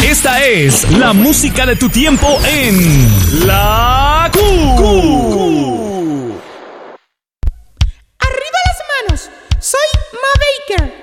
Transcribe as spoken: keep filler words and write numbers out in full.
Esta es la música de tu tiempo en La Q. Q. Arriba las manos. Soy Ma Baker.